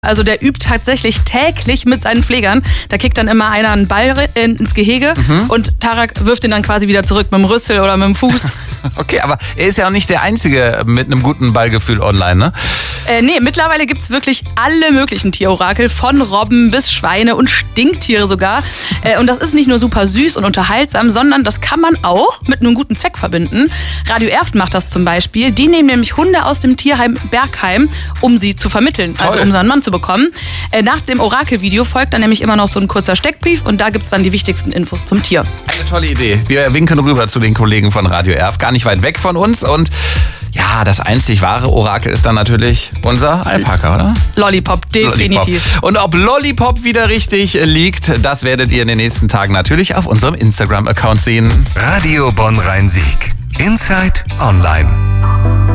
Also der übt tatsächlich täglich mit seinen Pflegern. Da kickt dann immer einer einen Ball ins Gehege und Tarak wirft ihn dann quasi wieder zurück mit dem Rüssel oder mit dem Fuß. Okay, aber er ist ja auch nicht der Einzige mit einem guten Ballgefühl online, ne? Nee, mittlerweile gibt's wirklich alle möglichen Tierorakel, von Robben bis Schweine und Stinktiere sogar. Und das ist nicht nur super süß und unterhaltsam, sondern das kann man auch mit einem guten Zweck verbinden. Radio Erft macht das zum Beispiel. Die nehmen nämlich Hunde aus dem Tierheim Bergheim, um sie zu vermitteln, also um seinen Mann zu bekommen. Nach dem Orakelvideo folgt dann nämlich immer noch so ein kurzer Steckbrief und da gibt's dann die wichtigsten Infos zum Tier. Eine tolle Idee. Wir winken rüber zu den Kollegen von Radio Erft, gar nicht weit weg von uns. Und ja, das einzig wahre Orakel ist dann natürlich unser Alpaka, oder? Lollipop, definitiv. Lollipop. Und ob Lollipop wieder richtig liegt, das werdet ihr in den nächsten Tagen natürlich auf unserem Instagram-Account sehen. Radio Bonn Rhein-Sieg. Inside Online.